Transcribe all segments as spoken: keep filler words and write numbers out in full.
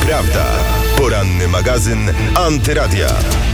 Prawda. Poranny magazyn Antyradia.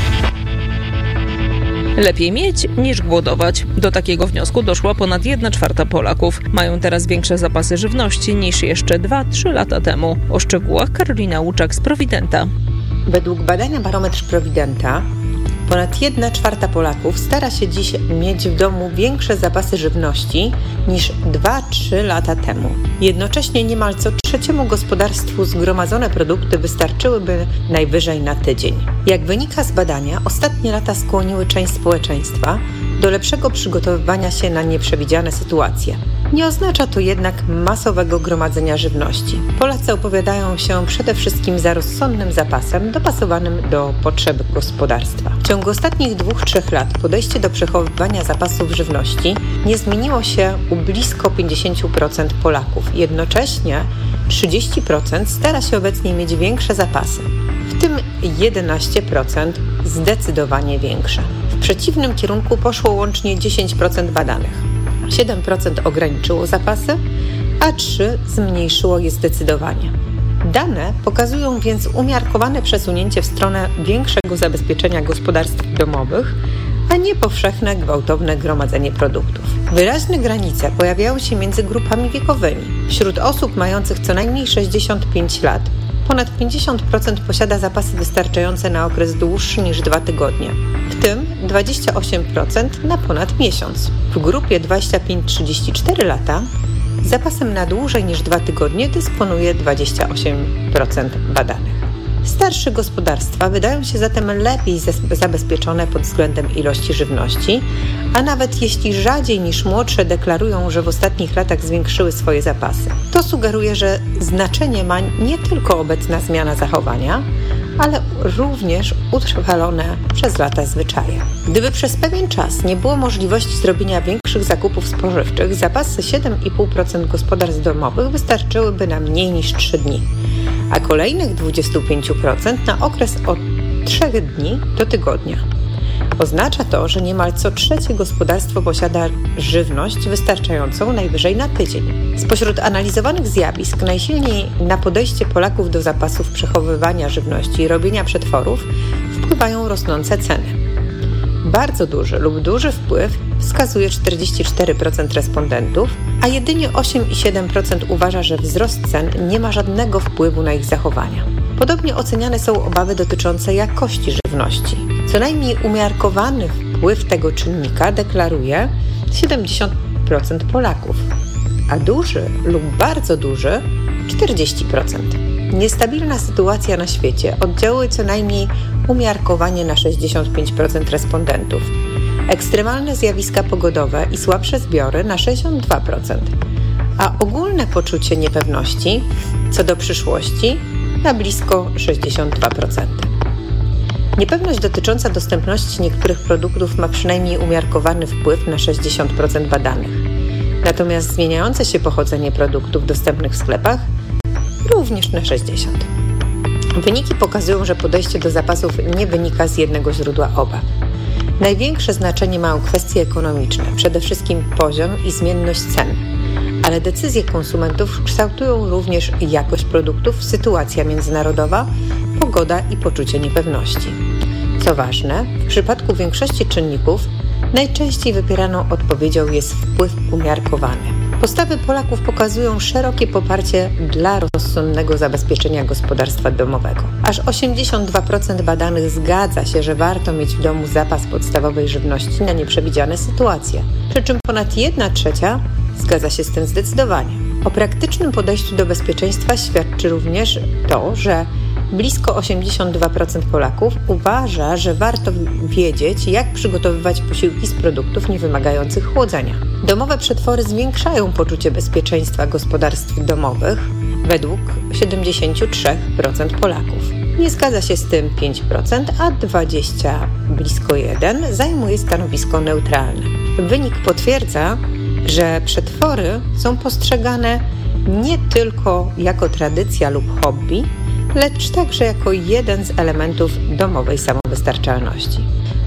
Lepiej mieć niż głodować. Do takiego wniosku doszła ponad jedna czwarta Polaków. Mają teraz większe zapasy żywności niż jeszcze dwa trzy lata temu. O szczegółach Karolina Łuczak z Providenta. Według badania Barometr Providenta ponad jedna czwarta Polaków stara się dziś mieć w domu większe zapasy żywności niż dwa trzy lata temu. Jednocześnie niemal co trzeciemu gospodarstwu zgromadzone produkty wystarczyłyby najwyżej na tydzień. Jak wynika z badania, ostatnie lata skłoniły część społeczeństwa do lepszego przygotowywania się na nieprzewidziane sytuacje. Nie oznacza to jednak masowego gromadzenia żywności. Polacy opowiadają się przede wszystkim za rozsądnym zapasem dopasowanym do potrzeb gospodarstwa. W ciągu ostatnich dwóch trzech lat podejście do przechowywania zapasów żywności nie zmieniło się u blisko pięćdziesiąt procent Polaków. Jednocześnie trzydzieści procent stara się obecnie mieć większe zapasy, w tym jedenaście procent zdecydowanie większe. W przeciwnym kierunku poszło łącznie dziesięć procent badanych. siedem procent ograniczyło zapasy, a trzy procent zmniejszyło je zdecydowanie. Dane pokazują więc umiarkowane przesunięcie w stronę większego zabezpieczenia gospodarstw domowych, a nie powszechne, gwałtowne gromadzenie produktów. Wyraźne granice pojawiały się między grupami wiekowymi. Wśród osób mających co najmniej sześćdziesiąt pięć lat ponad pięćdziesiąt procent posiada zapasy wystarczające na okres dłuższy niż dwa tygodnie, w tym dwadzieścia osiem procent na ponad miesiąc. W grupie dwadzieścia pięć do trzydziestu czterech lat zapasem na dłużej niż dwa tygodnie dysponuje dwadzieścia osiem procent badanych. Starsze gospodarstwa wydają się zatem lepiej zabezpieczone pod względem ilości żywności, a nawet jeśli rzadziej niż młodsze deklarują, że w ostatnich latach zwiększyły swoje zapasy. To sugeruje, że znaczenie ma nie tylko obecna zmiana zachowania, ale również utrwalone przez lata zwyczaje. Gdyby przez pewien czas nie było możliwości zrobienia większych zakupów spożywczych, zapasy siedem i pół procent gospodarstw domowych wystarczyłyby na mniej niż trzy dni, a kolejnych dwadzieścia pięć procent na okres od trzech dni do tygodnia. Oznacza to, że niemal co trzecie gospodarstwo posiada żywność wystarczającą najwyżej na tydzień. Spośród analizowanych zjawisk najsilniej na podejście Polaków do zapasów przechowywania żywności i robienia przetworów wpływają rosnące ceny. Bardzo duży lub duży wpływ wskazuje czterdzieści cztery procent respondentów, a jedynie osiem i siedem procent uważa, że wzrost cen nie ma żadnego wpływu na ich zachowania. Podobnie oceniane są obawy dotyczące jakości żywności. Co najmniej umiarkowany wpływ tego czynnika deklaruje siedemdziesiąt procent Polaków, a duży lub bardzo duży czterdzieści procent. Niestabilna sytuacja na świecie oddziałuje co najmniej umiarkowanie na sześćdziesiąt pięć procent respondentów. Ekstremalne zjawiska pogodowe i słabsze zbiory na sześćdziesiąt dwa procent, a ogólne poczucie niepewności co do przyszłości na blisko sześćdziesiąt dwa procent. Niepewność dotycząca dostępności niektórych produktów ma przynajmniej umiarkowany wpływ na sześćdziesiąt procent badanych. Natomiast zmieniające się pochodzenie produktów dostępnych w sklepach również na sześćdziesiąt procent. Wyniki pokazują, że podejście do zapasów nie wynika z jednego źródła obaw. Największe znaczenie mają kwestie ekonomiczne, przede wszystkim poziom i zmienność cen, ale decyzje konsumentów kształtują również jakość produktów, sytuacja międzynarodowa, pogoda i poczucie niepewności. Co ważne, w przypadku większości czynników najczęściej wybieraną odpowiedzią jest wpływ umiarkowany. Postawy Polaków pokazują szerokie poparcie dla rozsądnego zabezpieczenia gospodarstwa domowego. Aż osiemdziesiąt dwa procent badanych zgadza się, że warto mieć w domu zapas podstawowej żywności na nieprzewidziane sytuacje, przy czym ponad jedna trzecia zgadza się z tym zdecydowanie. O praktycznym podejściu do bezpieczeństwa świadczy również to, że blisko osiemdziesiąt dwa procent Polaków uważa, że warto wiedzieć, jak przygotowywać posiłki z produktów niewymagających chłodzenia. Domowe przetwory zwiększają poczucie bezpieczeństwa gospodarstw domowych według siedemdziesiąt trzy procent Polaków. Nie zgadza się z tym pięć procent, a dwadzieścia procent, blisko jeden procent, zajmuje stanowisko neutralne. Wynik potwierdza, że przetwory są postrzegane nie tylko jako tradycja lub hobby, lecz także jako jeden z elementów domowej samowystarczalności.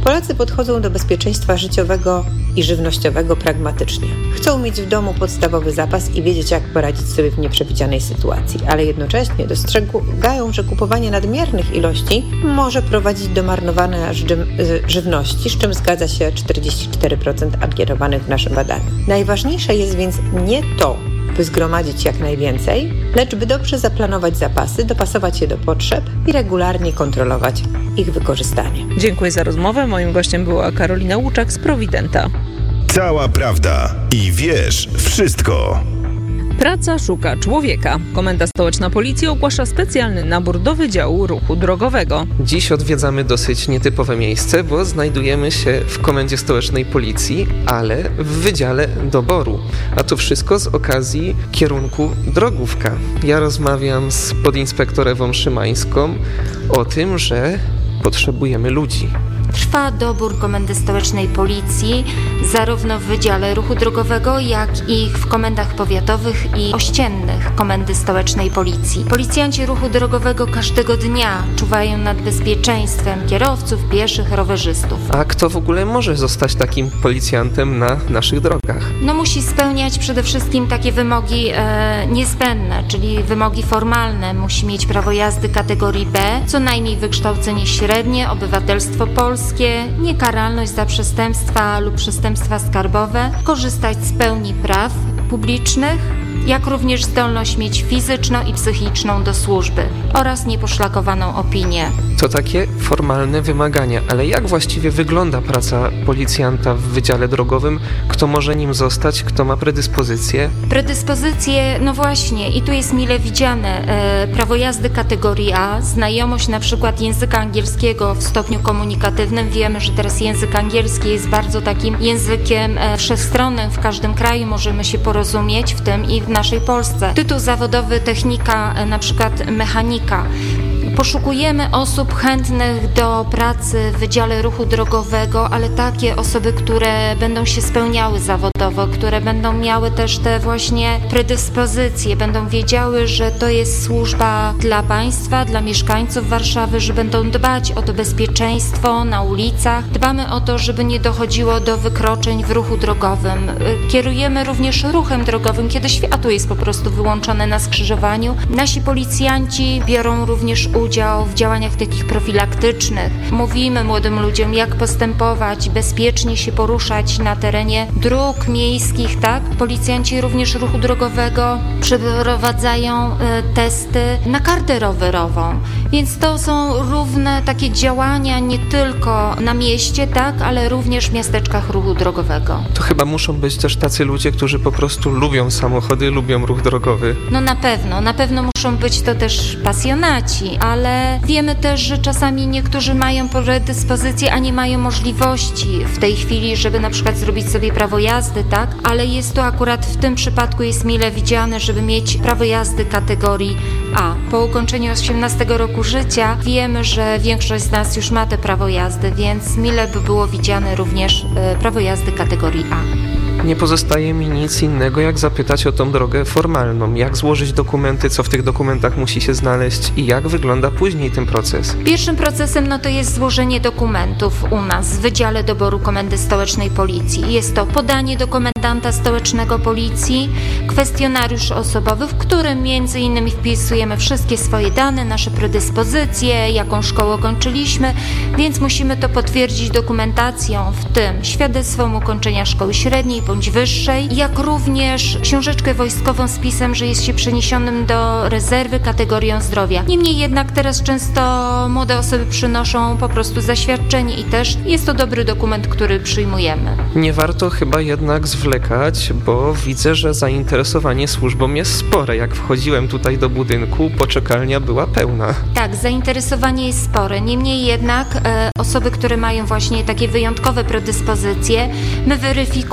Polacy podchodzą do bezpieczeństwa życiowego i żywnościowego pragmatycznie. Chcą mieć w domu podstawowy zapas i wiedzieć, jak poradzić sobie w nieprzewidzianej sytuacji, ale jednocześnie dostrzegają, że kupowanie nadmiernych ilości może prowadzić do marnowania żywności, z czym zgadza się czterdzieści cztery procent ankierowanych w naszym badaniu. Najważniejsze jest więc nie to, by zgromadzić jak najwięcej, lecz by dobrze zaplanować zapasy, dopasować je do potrzeb i regularnie kontrolować ich wykorzystanie. Dziękuję za rozmowę. Moim gościem była Karolina Łuczak z Providenta. Cała prawda i wiesz wszystko. Praca szuka człowieka. Komenda Stołeczna Policji ogłasza specjalny nabór do Wydziału Ruchu Drogowego. Dziś odwiedzamy dosyć nietypowe miejsce, bo znajdujemy się w Komendzie Stołecznej Policji, ale w Wydziale Doboru. A to wszystko z okazji kierunku drogówka. Ja rozmawiam z podinspektor Ewą Szymańską o tym, że potrzebujemy ludzi. Trwa dobór Komendy Stołecznej Policji zarówno w Wydziale Ruchu Drogowego, jak i w komendach powiatowych i ościennych Komendy Stołecznej Policji. Policjanci ruchu drogowego każdego dnia czuwają nad bezpieczeństwem kierowców, pieszych, rowerzystów. A kto w ogóle może zostać takim policjantem na naszych drogach? No musi spełniać przede wszystkim takie wymogi e, niezbędne, czyli wymogi formalne. Musi mieć prawo jazdy kategorii B, co najmniej wykształcenie średnie, obywatelstwo polskie, niekaralność za przestępstwa lub przestępstwa skarbowe, korzystać z pełni praw publicznych, jak również zdolność mieć fizyczną i psychiczną do służby oraz nieposzlakowaną opinię. To takie formalne wymagania, ale jak właściwie wygląda praca policjanta w Wydziale Drogowym? Kto może nim zostać? Kto ma predyspozycje? Predyspozycje, no właśnie, i tu jest mile widziane. E, prawo jazdy kategorii A, znajomość na przykład języka angielskiego w stopniu komunikatywnym. Wiemy, że teraz język angielski jest bardzo takim językiem e, wszechstronnym. W każdym kraju możemy się porozumieć, w tym i w naszej Polsce. Tytuł zawodowy technika, e, na przykład mechanika. Poszukujemy osób chętnych do pracy w Wydziale Ruchu Drogowego, ale takie osoby, które będą się spełniały zawodowo, które będą miały też te właśnie predyspozycje, będą wiedziały, że to jest służba dla państwa, dla mieszkańców Warszawy, że będą dbać o to bezpieczeństwo na ulicach. Dbamy o to, żeby nie dochodziło do wykroczeń w ruchu drogowym. Kierujemy również ruchem drogowym, kiedy światło jest po prostu wyłączone na skrzyżowaniu. Nasi policjanci biorą również udział w działaniach takich profilaktycznych. Mówimy młodym ludziom, jak postępować, bezpiecznie się poruszać na terenie dróg miejskich, tak? Policjanci również ruchu drogowego przeprowadzają y, testy na kartę rowerową, więc to są równe takie działania nie tylko na mieście, tak, ale również w miasteczkach ruchu drogowego. To chyba muszą być też tacy ludzie, którzy po prostu lubią samochody, lubią ruch drogowy. No na pewno, na pewno muszą być to też pasjonaci, ale wiemy też, że czasami niektórzy mają predyspozycje, a nie mają możliwości w tej chwili, żeby na przykład zrobić sobie prawo jazdy, tak? Ale jest to akurat w tym przypadku jest mile widziane, żeby mieć prawo jazdy kategorii A. Po ukończeniu osiemnastego roku życia wiemy, że większość z nas już ma te prawo jazdy, więc mile by było widziane również e, prawo jazdy kategorii A. Nie pozostaje mi nic innego, jak zapytać o tą drogę formalną. Jak złożyć dokumenty, co w tych dokumentach musi się znaleźć i jak wygląda później ten proces? Pierwszym procesem no to jest złożenie dokumentów u nas w Wydziale Doboru Komendy Stołecznej Policji. Jest to podanie do komendanta stołecznego Policji, kwestionariusz osobowy, w którym między innymi wpisujemy wszystkie swoje dane, nasze predyspozycje, jaką szkołę kończyliśmy, więc musimy to potwierdzić dokumentacją, w tym świadectwem ukończenia szkoły średniej bądź wyższej, jak również książeczkę wojskową z pisem, że jest się przeniesionym do rezerwy kategorią zdrowia. Niemniej jednak teraz często młode osoby przynoszą po prostu zaświadczenie i też jest to dobry dokument, który przyjmujemy. Nie warto chyba jednak zwlekać, bo widzę, że zainteresowanie służbą jest spore. Jak wchodziłem tutaj do budynku, poczekalnia była pełna. Tak, zainteresowanie jest spore. Niemniej jednak e, osoby, które mają właśnie takie wyjątkowe predyspozycje, my weryfikujemy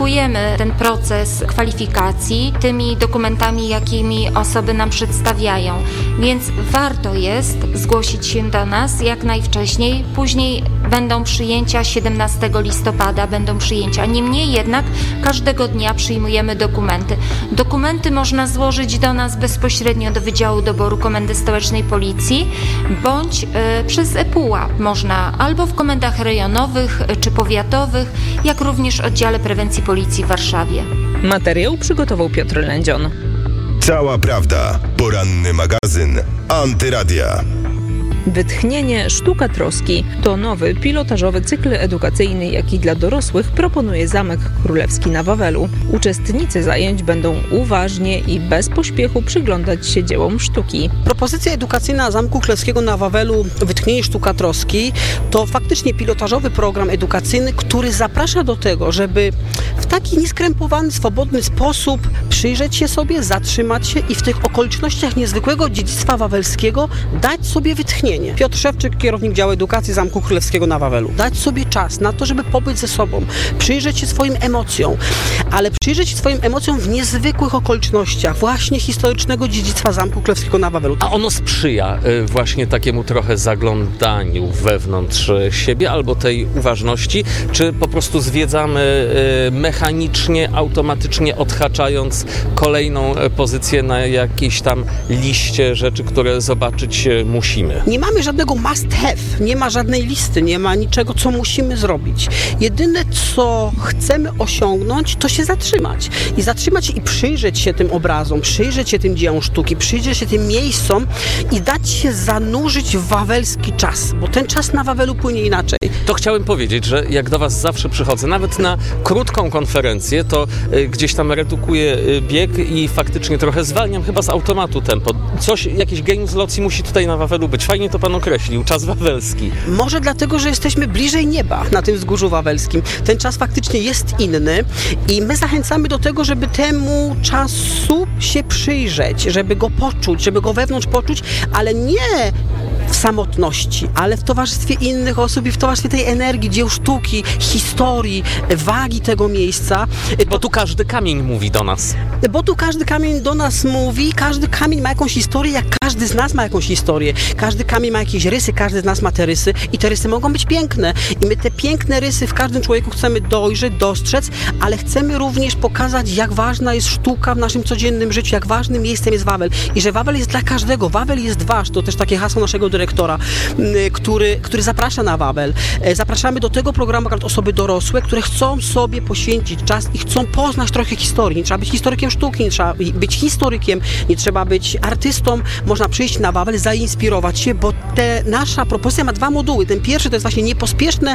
ten proces kwalifikacji tymi dokumentami, jakimi osoby nam przedstawiają. Więc warto jest zgłosić się do nas jak najwcześniej. Później będą przyjęcia siedemnastego listopada, będą przyjęcia. Niemniej jednak każdego dnia przyjmujemy dokumenty. Dokumenty można złożyć do nas bezpośrednio do Wydziału Doboru Komendy Stołecznej Policji bądź y, przez ePUAP. Można albo w komendach rejonowych czy powiatowych, jak również w Oddziale Prewencji Policji w Warszawie. Materiał przygotował Piotr Lędzion. Cała prawda. Poranny magazyn Antyradia. Wytchnienie Sztuka Troski to nowy pilotażowy cykl edukacyjny, jaki dla dorosłych proponuje Zamek Królewski na Wawelu. Uczestnicy zajęć będą uważnie i bez pośpiechu przyglądać się dziełom sztuki. Propozycja edukacyjna Zamku Królewskiego na Wawelu Wytchnienie Sztuka Troski to faktycznie pilotażowy program edukacyjny, który zaprasza do tego, żeby w taki nieskrępowany, swobodny sposób przyjrzeć się sobie, zatrzymać się i w tych okolicznościach niezwykłego dziedzictwa wawelskiego dać sobie wytchnienie. Piotr Szewczyk, kierownik działu edukacji Zamku Królewskiego na Wawelu. Dać sobie czas na to, żeby pobyć ze sobą, przyjrzeć się swoim emocjom, ale przyjrzeć się swoim emocjom w niezwykłych okolicznościach właśnie historycznego dziedzictwa Zamku Królewskiego na Wawelu. A ono sprzyja y, właśnie takiemu trochę zaglądaniu wewnątrz siebie albo tej uważności, czy po prostu zwiedzamy y, mechanicznie, automatycznie odhaczając kolejną y, pozycję na jakiejś tam liście rzeczy, które zobaczyć y, musimy? Nie mamy żadnego must have, nie ma żadnej listy, nie ma niczego, co musimy zrobić. Jedyne, co chcemy osiągnąć, to się zatrzymać. I zatrzymać się i przyjrzeć się tym obrazom, przyjrzeć się tym dziełom sztuki, przyjrzeć się tym miejscom i dać się zanurzyć w wawelski czas, bo ten czas na Wawelu płynie inaczej. To chciałem powiedzieć, że jak do Was zawsze przychodzę, nawet na krótką konferencję, to y, gdzieś tam redukuję y, bieg i faktycznie trochę zwalniam chyba z automatu tempo. Coś, jakiś genius loci musi tutaj na Wawelu być. Fajnie to Pan określił, czas wawelski. Może dlatego, że jesteśmy bliżej nieba na tym wzgórzu wawelskim. Ten czas faktycznie jest inny i my zachęcamy do tego, żeby temu czasu się przyjrzeć, żeby go poczuć, żeby go wewnątrz poczuć, ale nie w samotności, ale w towarzystwie innych osób i w towarzystwie tej energii, dzieł sztuki, historii, wagi tego miejsca. Bo tu każdy kamień mówi do nas. Bo tu każdy kamień do nas mówi, każdy kamień ma jakąś historię, jak każdy z nas ma jakąś historię. Każdy kamień ma jakieś rysy, każdy z nas ma te rysy i te rysy mogą być piękne. I my te piękne rysy w każdym człowieku chcemy dojrzeć, dostrzec, ale chcemy również pokazać, jak ważna jest sztuka w naszym codziennym życiu, jak ważnym miejscem jest Wawel i że Wawel jest dla każdego. Wawel jest wasz. To też takie hasło naszego dyrektora, który, który zaprasza na Wawel. Zapraszamy do tego programu osoby dorosłe, które chcą sobie poświęcić czas i chcą poznać trochę historii. Nie trzeba być historykiem sztuki, nie trzeba być historykiem, nie trzeba być artystą. Można przyjść na Wawel, zainspirować się, bo te, nasza propozycja ma dwa moduły. Ten pierwszy to jest właśnie niepospieszne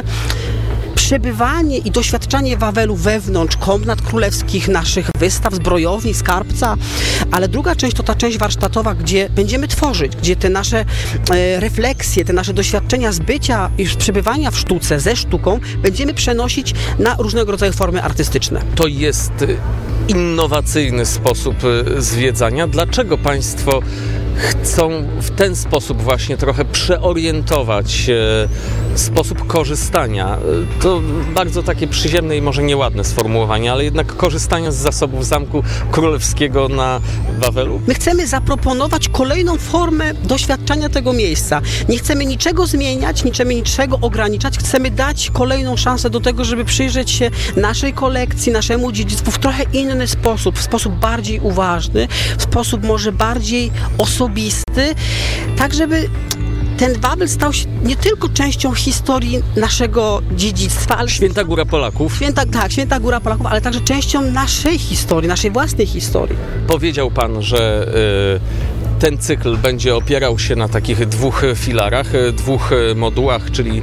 przebywanie i doświadczanie Wawelu wewnątrz komnat królewskich, naszych wystaw, zbrojowni, skarbca, ale druga część to ta część warsztatowa, gdzie będziemy tworzyć, gdzie te nasze e, refleksje, te nasze doświadczenia z bycia i przebywania w sztuce, ze sztuką, będziemy przenosić na różnego rodzaju formy artystyczne. To jest innowacyjny sposób zwiedzania. Dlaczego Państwo chcą w ten sposób właśnie trochę przeorientować e, sposób korzystania? To bardzo takie przyziemne i może nieładne sformułowanie, ale jednak korzystania z zasobów Zamku Królewskiego na Wawelu. My chcemy zaproponować kolejną formę doświadczania tego miejsca. Nie chcemy niczego zmieniać, nie chcemy niczego ograniczać. Chcemy dać kolejną szansę do tego, żeby przyjrzeć się naszej kolekcji, naszemu dziedzictwu w trochę inny sposób, w sposób bardziej uważny, w sposób może bardziej osobisty, tak żeby ten Wawel stał się nie tylko częścią historii naszego dziedzictwa, ale... Święta Góra Polaków. Święta, tak, Święta Góra Polaków, ale także częścią naszej historii, naszej własnej historii. Powiedział Pan, że y, ten cykl będzie opierał się na takich dwóch filarach, dwóch modułach, czyli y,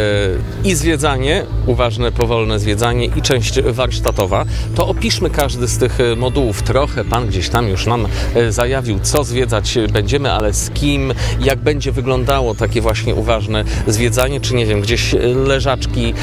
i zwiedzanie, uważne, powolne zwiedzanie i część warsztatowa. To opiszmy każdy z tych modułów trochę. Pan gdzieś tam już nam y, zajawił, co zwiedzać będziemy, ale z kim, jak będzie wyglądało takie właśnie uważne zwiedzanie, czy nie wiem, gdzieś leżaczki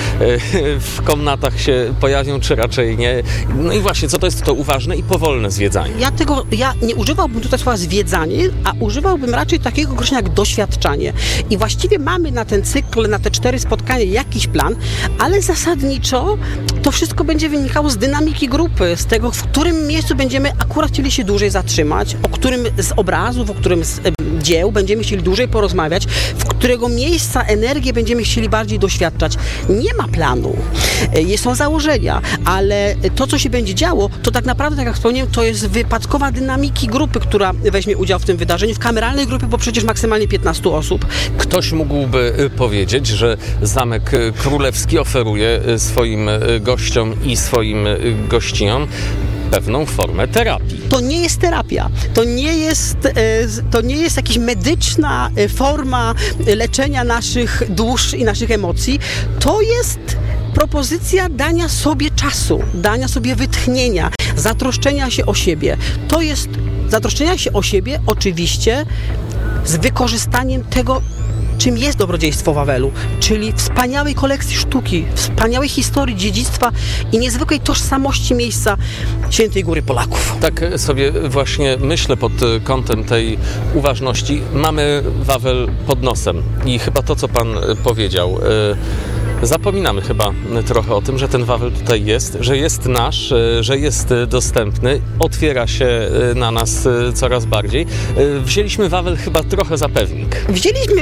w komnatach się pojawią, czy raczej nie. No i właśnie, co to jest to uważne i powolne zwiedzanie? Ja tego, ja nie używałbym tutaj słowa zwiedzanie, spotkanie, a używałbym raczej takiego określenia jak doświadczanie. I właściwie mamy na ten cykl, na te cztery spotkania jakiś plan, ale zasadniczo to wszystko będzie wynikało z dynamiki grupy, z tego, w którym miejscu będziemy akurat chcieli się dłużej zatrzymać, o którym z obrazów, o którym z dzieł będziemy chcieli dłużej porozmawiać, w którego miejsca energię będziemy chcieli bardziej doświadczać. Nie ma planu, są założenia, ale to, co się będzie działo, to tak naprawdę, tak jak wspomniałem, to jest wypadkowa dynamiki grupy, która weźmie udział w tym wydarzeniu, w kameralnej grupie, bo przecież maksymalnie piętnaście osób. Ktoś mógłby powiedzieć, że Zamek Królewski oferuje swoim gościom i swoim gościniom pewną formę terapii. To nie jest terapia, to nie jest, to nie jest jakaś medyczna forma leczenia naszych dusz i naszych emocji. To jest propozycja dania sobie czasu, dania sobie wytchnienia, zatroszczenia się o siebie. To jest zatroszczenia się o siebie oczywiście z wykorzystaniem tego, czym jest dobrodziejstwo Wawelu, czyli wspaniałej kolekcji sztuki, wspaniałej historii, dziedzictwa i niezwykłej tożsamości miejsca Świętej Góry Polaków. Tak sobie właśnie myślę pod kątem tej uważności. Mamy Wawel pod nosem i chyba to, co Pan powiedział, zapominamy chyba trochę o tym, że ten Wawel tutaj jest, że jest nasz, że jest dostępny, otwiera się na nas coraz bardziej. Wzięliśmy Wawel chyba trochę za pewnik. Wzięliśmy...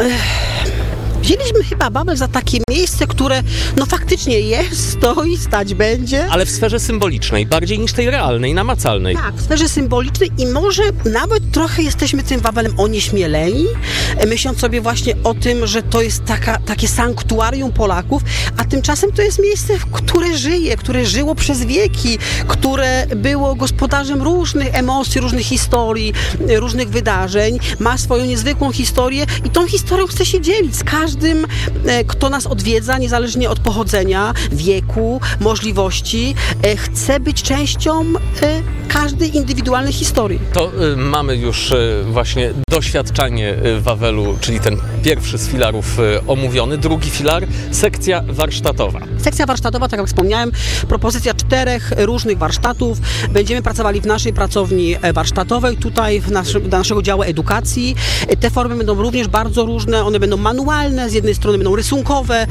Wzięliśmy chyba Wawel za takie miejsce, które no faktycznie jest, stoi, stać będzie. Ale w sferze symbolicznej, bardziej niż tej realnej, namacalnej. Tak, w sferze symbolicznej i może nawet trochę jesteśmy tym Wawelem onieśmieleni, myśląc sobie właśnie o tym, że to jest taka, takie sanktuarium Polaków, a tymczasem to jest miejsce, które żyje, które żyło przez wieki, które było gospodarzem różnych emocji, różnych historii, różnych wydarzeń, ma swoją niezwykłą historię i tą historią chce się dzielić z każdym Każdym, kto nas odwiedza, niezależnie od pochodzenia, wieku, możliwości, chce być częścią każdej indywidualnej historii. To mamy już właśnie doświadczenie Wawelu, czyli ten pierwszy z filarów omówiony. Drugi filar, sekcja warsztatowa. Sekcja warsztatowa, tak jak wspomniałem, propozycja czterech różnych warsztatów. Będziemy pracowali w naszej pracowni warsztatowej, tutaj w naszy, do naszego działu edukacji. Te formy będą również bardzo różne, one będą manualne, z jednej strony będą rysunkowe,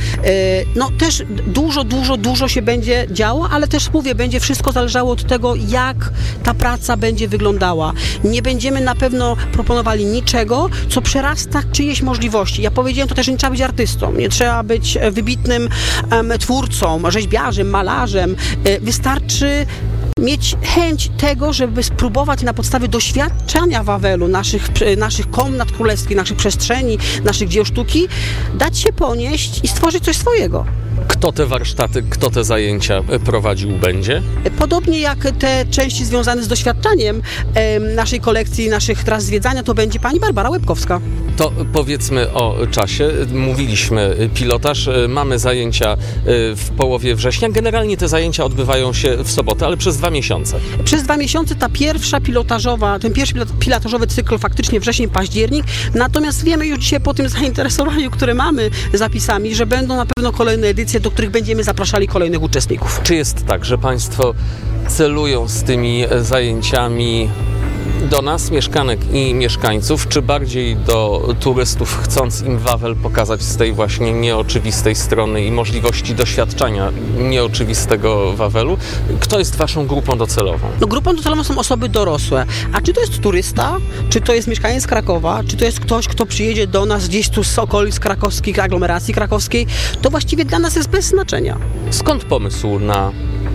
no też dużo, dużo, dużo się będzie działo, ale też mówię, będzie wszystko zależało od tego, jak ta praca będzie wyglądała. Nie będziemy na pewno proponowali niczego, co przerasta czyjeś możliwości. Ja powiedziałem, to też nie trzeba być artystą, nie trzeba być wybitnym um, twórcą, rzeźbiarzem, malarzem. Wystarczy mieć chęć tego, żeby spróbować na podstawie doświadczenia Wawelu, naszych, naszych komnat królewskich, naszych przestrzeni, naszych dzieł sztuki, dać się ponieść i stworzyć coś swojego. Kto te warsztaty, kto te zajęcia prowadził będzie? Podobnie jak te części związane z doświadczaniem e, naszej kolekcji, naszych tras zwiedzania, to będzie pani Barbara Łebkowska. To powiedzmy o czasie. Mówiliśmy pilotaż, mamy zajęcia w połowie września. Generalnie te zajęcia odbywają się w sobotę, ale przez dwa miesiące. Przez dwa miesiące ta pierwsza pilotażowa, ten pierwszy pilotażowy cykl faktycznie wrzesień, październik. Natomiast wiemy już dzisiaj po tym zainteresowaniu, które mamy zapisami, że będą na pewno kolejne edycje, do których będziemy zapraszali kolejnych uczestników. Czy jest tak, że Państwo celują z tymi zajęciami do nas, mieszkanek i mieszkańców, czy bardziej do turystów, chcąc im Wawel pokazać z tej właśnie nieoczywistej strony i możliwości doświadczenia nieoczywistego Wawelu? Kto jest Waszą grupą docelową? No, grupą docelową są osoby dorosłe. A czy to jest turysta, czy to jest mieszkaniec Krakowa, czy to jest ktoś, kto przyjedzie do nas gdzieś tu z okolic krakowskich, aglomeracji krakowskiej, to właściwie dla nas jest bez znaczenia. Skąd pomysł na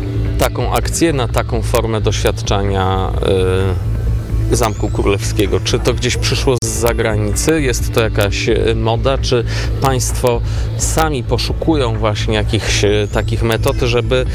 taką akcję, na taką formę doświadczenia yy... Zamku Królewskiego? Czy to gdzieś przyszło z zagranicy? Jest to jakaś moda? Czy Państwo sami poszukują właśnie jakichś takich metod, żeby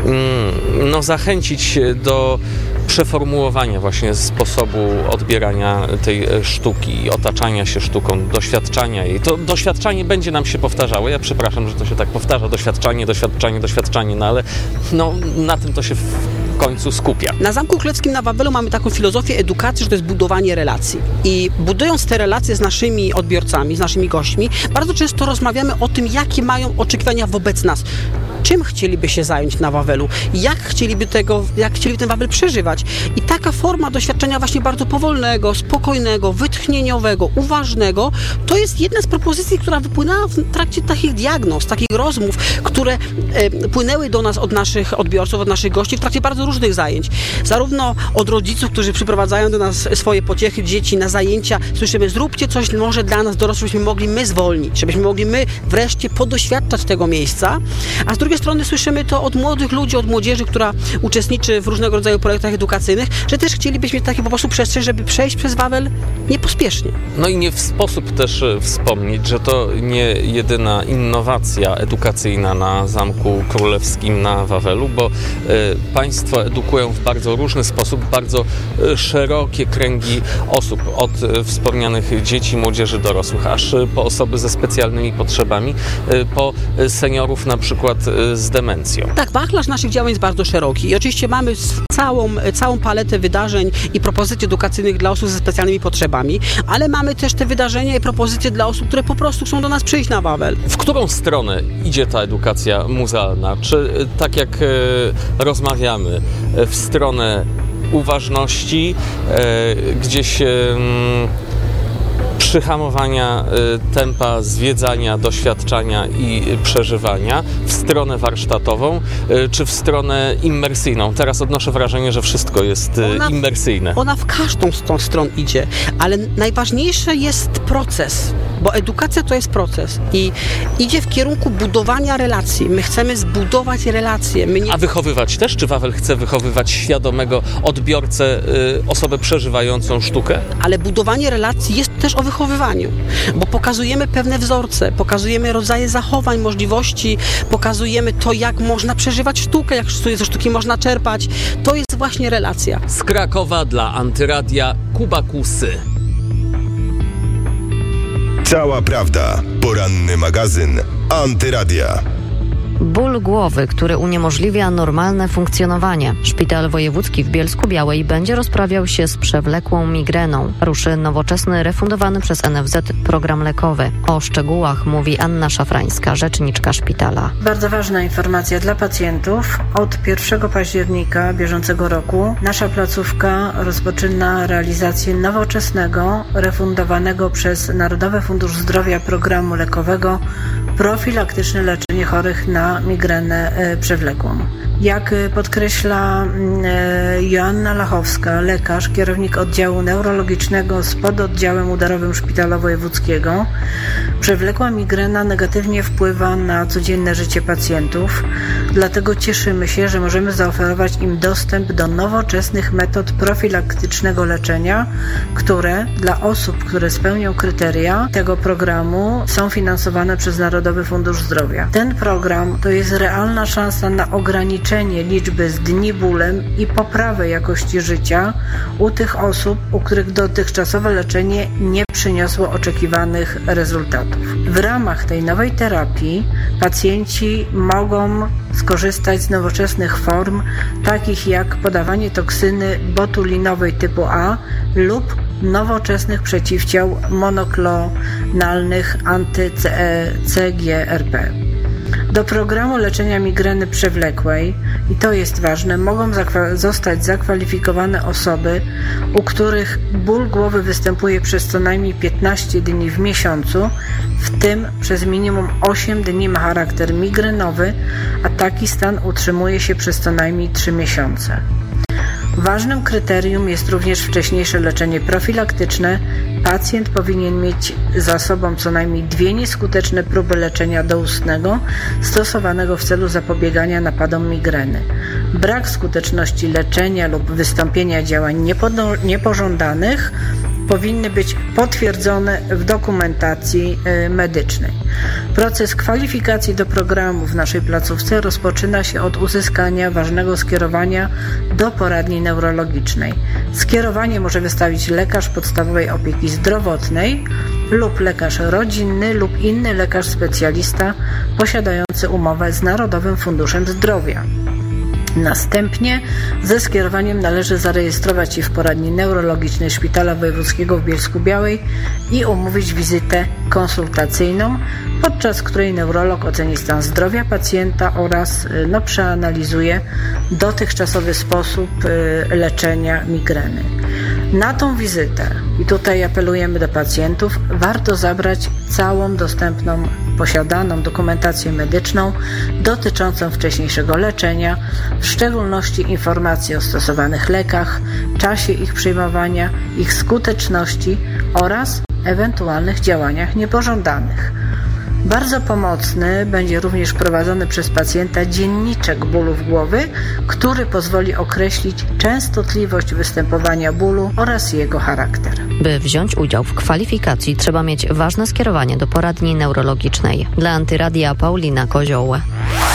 no, zachęcić do przeformułowania właśnie sposobu odbierania tej sztuki, otaczania się sztuką, doświadczania jej? To doświadczanie będzie nam się powtarzało. Ja przepraszam, że to się tak powtarza. Doświadczanie, doświadczanie, doświadczanie, no ale no, na tym to się w końcu skupia. Na Zamku Królewskim na Wawelu mamy taką filozofię edukacji, że to jest budowanie relacji. I budując te relacje z naszymi odbiorcami, z naszymi gośćmi, bardzo często rozmawiamy o tym, jakie mają oczekiwania wobec nas. czym chcieliby się zająć na Wawelu, jak chcieliby tego, jak chcieliby ten Wawel przeżywać. I taka forma doświadczenia właśnie bardzo powolnego, spokojnego, wytchnieniowego, uważnego, to jest jedna z propozycji, która wypłynęła w trakcie takich diagnoz, takich rozmów, które e, płynęły do nas od naszych odbiorców, od naszych gości w trakcie bardzo różnych zajęć. Zarówno od rodziców, którzy przyprowadzają do nas swoje pociechy, dzieci na zajęcia, słyszymy, zróbcie coś może dla nas dorosłych, żebyśmy mogli my zwolnić, żebyśmy mogli my wreszcie podoświadczać tego miejsca, a z drugiej strony słyszymy to od młodych ludzi, od młodzieży, która uczestniczy w różnego rodzaju projektach edukacyjnych, że też chcielibyśmy mieć taki po prostu przestrzeń, żeby przejść przez Wawel niepospiesznie. No i nie w sposób też wspomnieć, że to nie jedyna innowacja edukacyjna na Zamku Królewskim na Wawelu, bo y, państwo edukują w bardzo różny sposób, bardzo y, szerokie kręgi osób, od y, wspomnianych dzieci, młodzieży, dorosłych, aż y, po osoby ze specjalnymi potrzebami, y, po y, seniorów na przykład y, z demencją. Tak, wachlarz naszych działań jest bardzo szeroki i oczywiście mamy całą, całą paletę wydarzeń i propozycji edukacyjnych dla osób ze specjalnymi potrzebami, ale mamy też te wydarzenia i propozycje dla osób, które po prostu chcą do nas przyjść na Wawel. W którą stronę idzie ta edukacja muzealna? Czy tak jak e, rozmawiamy, e, w stronę uważności, e, gdzieś e, przyhamowania y, tempa zwiedzania, doświadczania i y, przeżywania w stronę warsztatową, y, czy w stronę immersyjną? Teraz odnoszę wrażenie, że wszystko jest y, ona, immersyjne. Ona w każdą z tą stron idzie, ale najważniejsze jest proces, bo edukacja to jest proces i idzie w kierunku budowania relacji. My chcemy zbudować relacje. My nie... A wychowywać też? Czy Wawel chce wychowywać świadomego odbiorcę, y, osobę przeżywającą sztukę? Ale budowanie relacji jest też o wychowywaniu, bo pokazujemy pewne wzorce, pokazujemy rodzaje zachowań, możliwości, pokazujemy to, jak można przeżywać sztukę, jak ze sztuki można czerpać. To jest właśnie relacja. Z Krakowa dla Antyradia Kuba Kusy. Cała prawda. Poranny magazyn Antyradia. Ból głowy, który uniemożliwia normalne funkcjonowanie. Szpital Wojewódzki w Bielsku-Białej będzie rozprawiał się z przewlekłą migreną. Ruszy nowoczesny, refundowany przez N F Z program lekowy. O szczegółach mówi Anna Szafrańska, rzeczniczka szpitala. Bardzo ważna informacja dla pacjentów. Od pierwszego października bieżącego roku nasza placówka rozpoczyna realizację nowoczesnego, refundowanego przez Narodowy Fundusz Zdrowia programu lekowego profilaktyczne leczenie chorych na migrenę przewlekłą. Jak podkreśla Joanna Lachowska, lekarz, kierownik oddziału neurologicznego z pododdziałem udarowym Szpitala Wojewódzkiego, przewlekła migrena negatywnie wpływa na codzienne życie pacjentów, dlatego cieszymy się, że możemy zaoferować im dostęp do nowoczesnych metod profilaktycznego leczenia, które dla osób, które spełnią kryteria tego programu, są finansowane przez Narodowy Fundusz Zdrowia. Ten program to jest realna szansa na ograniczenie liczby z dni bólem i poprawę jakości życia u tych osób, u których dotychczasowe leczenie nie przyniosło oczekiwanych rezultatów. W ramach tej nowej terapii pacjenci mogą skorzystać z nowoczesnych form, takich jak podawanie toksyny botulinowej typu A lub nowoczesnych przeciwciał monoklonalnych anty-C G R P. Do programu leczenia migreny przewlekłej, i to jest ważne, mogą zakwa- zostać zakwalifikowane osoby, u których ból głowy występuje przez co najmniej piętnaście dni w miesiącu, w tym przez minimum osiem dni ma charakter migrenowy, a taki stan utrzymuje się przez co najmniej trzy miesiące. Ważnym kryterium jest również wcześniejsze leczenie profilaktyczne. Pacjent powinien mieć za sobą co najmniej dwie nieskuteczne próby leczenia doustnego stosowanego w celu zapobiegania napadom migreny. Brak skuteczności leczenia lub wystąpienia działań niepodo- niepożądanych powinny być potwierdzone w dokumentacji medycznej. Proces kwalifikacji do programu w naszej placówce rozpoczyna się od uzyskania ważnego skierowania do poradni neurologicznej. Skierowanie może wystawić lekarz podstawowej opieki zdrowotnej lub lekarz rodzinny lub inny lekarz specjalista posiadający umowę z Narodowym Funduszem Zdrowia. Następnie ze skierowaniem należy zarejestrować się w poradni neurologicznej Szpitala Wojewódzkiego w Bielsku-Białej i umówić wizytę konsultacyjną, podczas której neurolog oceni stan zdrowia pacjenta oraz no, przeanalizuje dotychczasowy sposób leczenia migreny. Na tą wizytę, i tutaj apelujemy do pacjentów, warto zabrać całą dostępną, posiadaną dokumentację medyczną dotyczącą wcześniejszego leczenia, w szczególności informacji o stosowanych lekach, czasie ich przyjmowania, ich skuteczności oraz ewentualnych działaniach niepożądanych. Bardzo pomocny będzie również prowadzony przez pacjenta dzienniczek bólów głowy, który pozwoli określić częstotliwość występowania bólu oraz jego charakter. By wziąć udział w kwalifikacji, trzeba mieć ważne skierowanie do poradni neurologicznej. Dla Antyradia Paulina Kozioł.